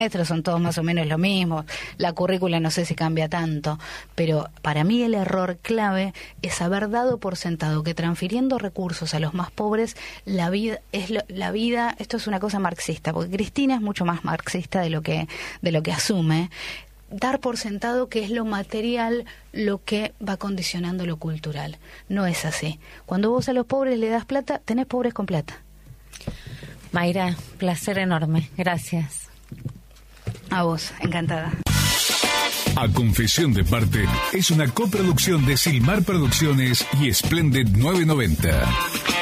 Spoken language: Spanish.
son todos más o menos lo mismo, la currícula no sé si cambia tanto, pero para mí el error clave es haber dado por sentado que transfiriendo recursos a los más pobres, la vida, esto es una cosa marxista, porque Cristina es mucho más marxista de lo que asume, dar por sentado que es lo material lo que va condicionando lo cultural. No es así. Cuando vos a los pobres le das plata, tenés pobres con plata. Mayra, placer enorme. Gracias. A vos, encantada. A Confesión de Parte es una coproducción de Silmar Producciones y Splendid 990.